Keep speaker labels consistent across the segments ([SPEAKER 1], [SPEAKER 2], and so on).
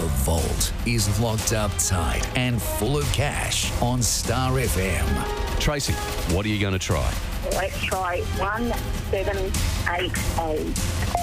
[SPEAKER 1] The Vault is locked up tight and full of cash on Star FM.
[SPEAKER 2] Tracy, what are you going to try?
[SPEAKER 3] Let's try 1788.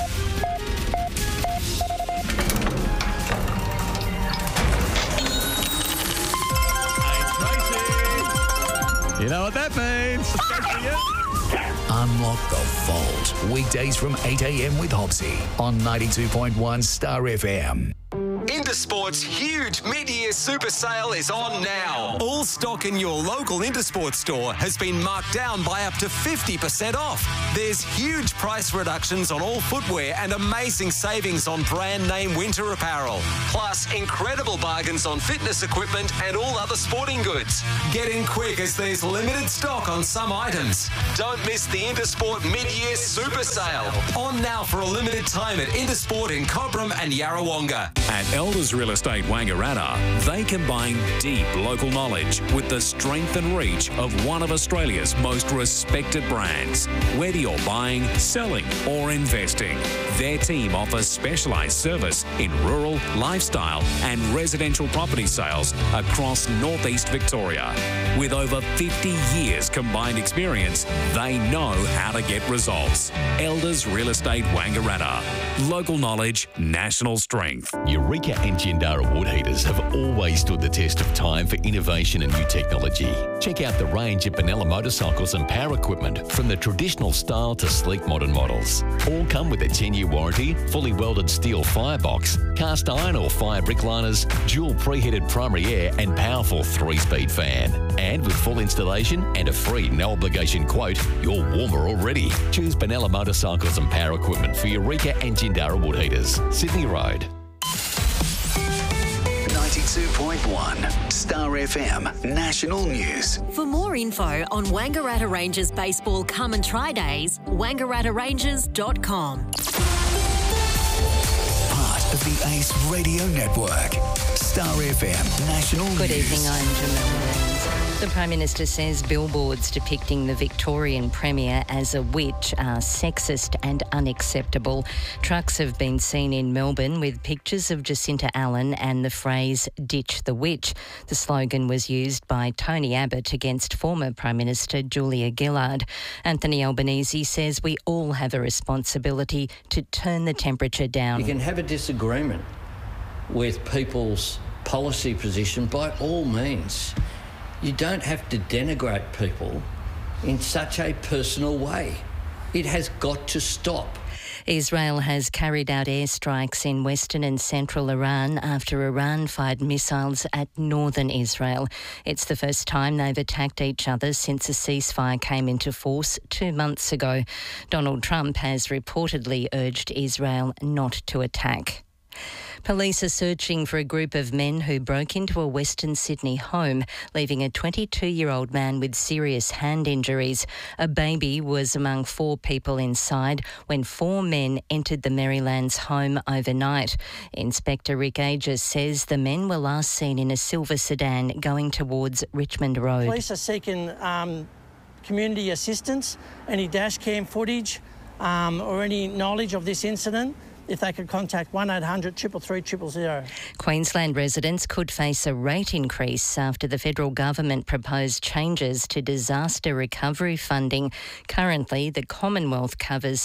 [SPEAKER 2] You know what that means.
[SPEAKER 1] Unlock the Vault. Weekdays from 8 a.m. with Hopsy on 92.1 Star FM.
[SPEAKER 4] Intersport's huge mid-year super sale is on now. All stock in your local Intersport store has been marked down by up to 50% off. There's huge price reductions on all footwear and amazing savings on brand name winter apparel. Plus, incredible bargains on fitness equipment and all other sporting goods. Get in quick as there's limited stock on some items. Don't miss the Intersport mid-year super sale. On now for a limited time at Intersport in Cobram and Yarrawonga.
[SPEAKER 5] At Elders Real Estate Wangaratta, they combine deep local knowledge with the strength and reach of one of Australia's most respected brands. Whether you're buying, selling or investing, their team offers specialised service in rural, lifestyle and residential property sales across northeast Victoria. With over 50 years combined experience, they know how to get results. Elders Real Estate Wangaratta. Local knowledge, national strength.
[SPEAKER 6] Eureka and Jindara wood heaters have always stood the test of time for innovation and new technology. Check out the range of Benalla motorcycles and power equipment, from the traditional style to sleek modern models. All come with a 10-year warranty, fully welded steel firebox, cast iron or fire brick liners, dual preheated primary air and powerful 3-speed fan. And with full installation and a free no-obligation quote, you're warmer already. Choose Benalla motorcycles and power equipment for Eureka and Jindara wood heaters. Sydney Road.
[SPEAKER 1] 92.1 Star FM National News.
[SPEAKER 7] For more info on Wangaratta Rangers Baseball Come and Try Days, wangarattaRangers.com.
[SPEAKER 1] Part of the Ace Radio Network. Star FM National News.
[SPEAKER 8] Good evening, I'm Jamel Williams. The Prime Minister says billboards depicting the Victorian Premier as a witch are sexist and unacceptable. Trucks have been seen in Melbourne with pictures of Jacinta Allen and the phrase "ditch the witch." The slogan was used by Tony Abbott against former Prime Minister Julia Gillard. Anthony Albanese says we all have a responsibility to turn the temperature down.
[SPEAKER 9] You can have a disagreement with people's policy position by all means. You don't have to denigrate people in such a personal way. It has got to stop.
[SPEAKER 8] Israel has carried out airstrikes in western and central Iran after Iran fired missiles at northern Israel. It's the first time they've attacked each other since a ceasefire came into force 2 months ago. Donald Trump has reportedly urged Israel not to attack. Police are searching for a group of men who broke into a Western Sydney home, leaving a 22-year-old man with serious hand injuries. A baby was among 4 people inside when 4 men entered the Marylands home overnight. Inspector Rick Aegis says the men were last seen in a silver sedan going towards Richmond Road.
[SPEAKER 10] Police are seeking community assistance, any dash cam footage or any knowledge of this incident. If they could contact 1800 333 000.
[SPEAKER 8] Queensland residents could face a rate increase after the federal government proposed changes to disaster recovery funding. Currently, the Commonwealth covers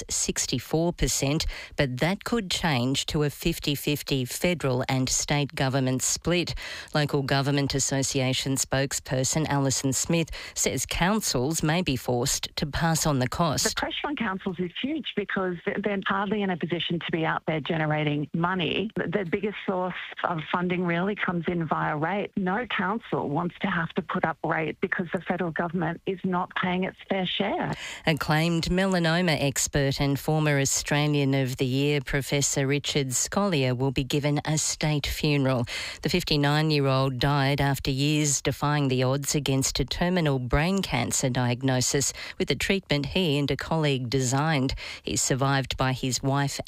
[SPEAKER 8] 64%, but that could change to a 50-50 federal and state government split. Local Government Association spokesperson Alison Smith says councils may be forced to pass on the cost.
[SPEAKER 11] The pressure on councils is huge because they're hardly in a position to be out there generating money. The biggest source of funding really comes in via rate. No council wants to have to put up rate because the federal government is not paying its fair share.
[SPEAKER 8] Acclaimed melanoma expert and former Australian of the Year Professor Richard Scolyer will be given a state funeral. The 59-year-old died after years defying the odds against a terminal brain cancer diagnosis with a treatment he and a colleague designed. He's survived by his wife and 3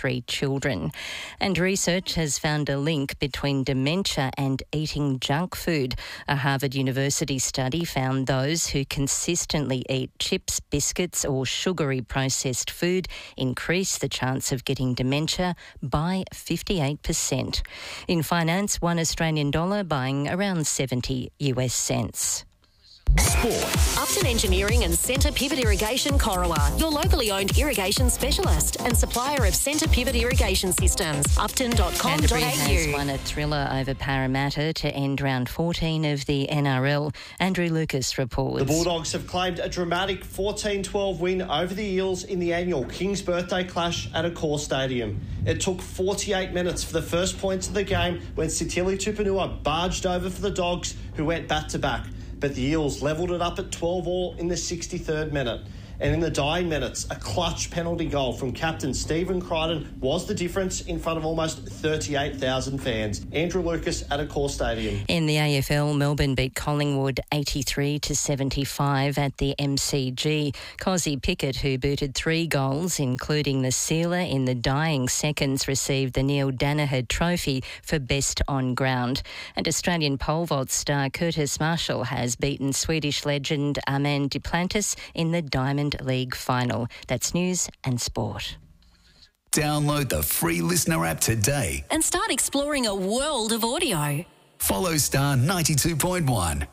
[SPEAKER 8] 3 children. And research has found a link between dementia and eating junk food. A Harvard University study found those who consistently eat chips, biscuits or sugary processed food increase the chance of getting dementia by 58%. In finance, $1 Australian dollar buying around 70 US cents.
[SPEAKER 1] Sport.
[SPEAKER 7] Upton Engineering and Centre Pivot Irrigation Corowa, your locally owned irrigation specialist and supplier of centre pivot irrigation systems. Upton.com.au.
[SPEAKER 8] Canterbury has won a thriller over Parramatta to end round 14 of the NRL. Andrew Lucas reports.
[SPEAKER 3] The Bulldogs have claimed a dramatic 14-12 win over the Eels in the annual King's Birthday clash at Accor Stadium. It took 48 minutes for the first points of the game when Sitili Tupanua barged over for the Dogs, who went back-to-back. But the Eels levelled it up at 12-all in the 63rd minute. And in the dying minutes, a clutch penalty goal from captain Stephen Crichton was the difference in front of almost 38,000 fans. Andrew Lucas at Accor Stadium.
[SPEAKER 8] In the AFL, Melbourne beat Collingwood 83-75 at the MCG. Cozzy Pickett, who booted 3 goals, including the sealer in the dying seconds, received the Neil Danaher Trophy for best on ground. And Australian pole vault star Curtis Marshall has beaten Swedish legend Armand Duplantis in the Diamond League final. That's news and sport.
[SPEAKER 1] Download the free Listener app today
[SPEAKER 7] And start exploring a world of audio.
[SPEAKER 1] Follow Star 92.1.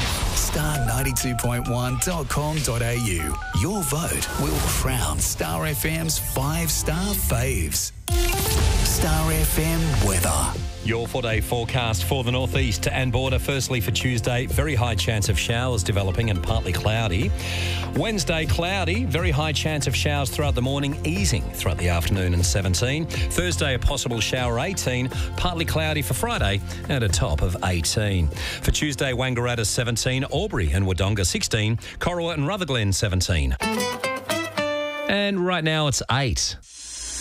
[SPEAKER 1] Star92.1.com.au. Your vote will crown Star FM's 5-star faves. Star FM weather.
[SPEAKER 12] Your 4-day forecast for the northeast and border. Firstly, for Tuesday, very high chance of showers developing and partly cloudy. Wednesday, cloudy, very high chance of showers throughout the morning, easing throughout the afternoon and 17. Thursday, a possible shower, 18. Partly cloudy for Friday and a top of 18. For Tuesday, Wangaratta 17, Albury and Wodonga 16, Corowa and Rutherglen 17. And right now it's 8.